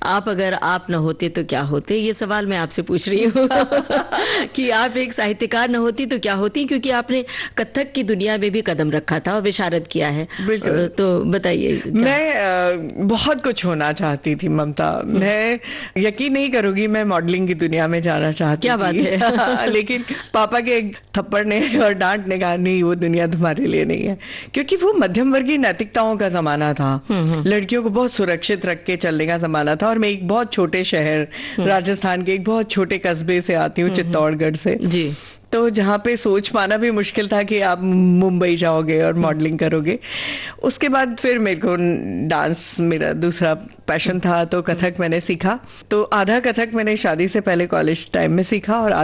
आप अगर आप न होते तो क्या होते, ये सवाल मैं आपसे पूछ रही हूँ कि आप एक साहित्यकार न होती तो क्या होती, क्योंकि आपने कथक की दुनिया में भी कदम रखा था और विशारद किया है। बिल्कुल। तो बताइए क्या? मैं बहुत कुछ होना चाहती थी ममता। मैं यकीन नहीं करूंगी, मैं मॉडलिंग की दुनिया में जाना चाहती क्या बात थी है लेकिन पापा के एक थप्पड़ ने और डांट ने कहा नहीं, वो दुनिया तुम्हारे लिए नहीं है, क्योंकि वो मध्यम वर्गीय नैतिकताओं का जमाना था। हम्म। लड़कियों को बहुत सुरक्षित रख के चलने का जमाना था। और मैं एक बहुत छोटे शहर, राजस्थान के एक बहुत छोटे कस्बे से आती हूँ, चित्तौड़गढ़ से। जी। तो जहाँ पे सोच पाना भी मुश्किल था कि आप मुंबई जाओगे और मॉडलिंग करोगे। उसके बाद फिर मेरे को डांस मेरा दूसरा पैशन था, तो कथक मैंने सीखा। तो आधा कथक मैंने शादी से पहले कॉलेज टाइम में सीखा और